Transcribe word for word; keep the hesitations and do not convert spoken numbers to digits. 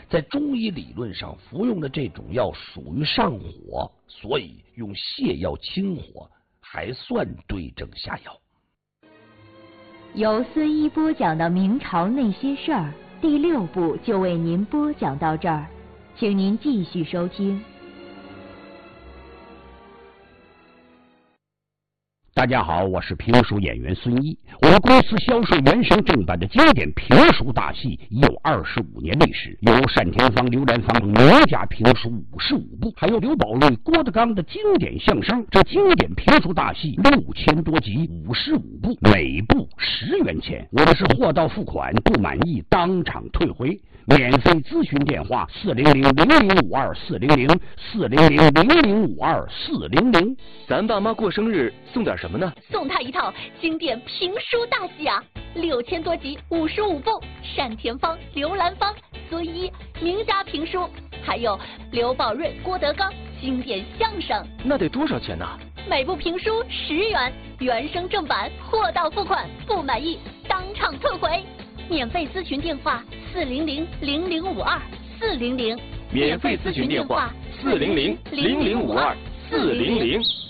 在中医理论上，服用的这种药属于上火，所以用泻药清火还算对症下药。 由孙一播讲的明朝那些事儿第六部就为您播讲到这儿，请您继续收听。 大家好，我是评书演员孙一。我们公司销售原声正版的经典评书大戏已有二十五年历史，有单田芳、刘兰芳名家评书五十五部，还有刘宝瑞、郭德纲的经典相声。这经典评书大戏六千多集，五十五部，每部十元钱。我们是货到付款，不满意当场退回。免费咨询电话：四零零零零五二四零零四零零零零五二四零零。 咱爸妈过生日送点什么呢？ 送他一套经典评书大戏啊，六千多集，五十五部，单田芳、刘兰芳、孙一名家评书，还有刘宝瑞、郭德纲经典相声。 那得多少钱呢？ 每部评书十元，原声正版，货到付款，不满意当场退回。免费咨询电话：四零零零零五二四零零。 免费咨询电话：四零零零零五二四零零。